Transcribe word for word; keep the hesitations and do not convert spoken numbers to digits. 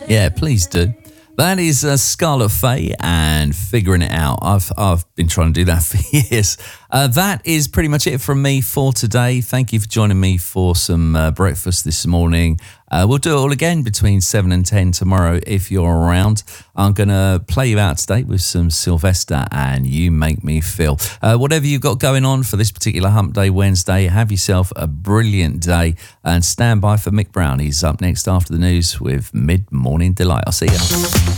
Yeah, please do. That is uh, Scarlet Faye and Figuring It Out. I've I've been trying to do that for years. Uh, that is pretty much it from me for today. Thank you for joining me for some uh, breakfast this morning. Uh, we'll do it all again between seven and ten tomorrow if you're around. I'm going to play you out today with some Sylvester and You Make Me Feel. Uh, whatever you've got going on for this particular Hump Day Wednesday, have yourself a brilliant day and stand by for Mick Brown. He's up next after the news with Mid Morning Delight. I'll see you.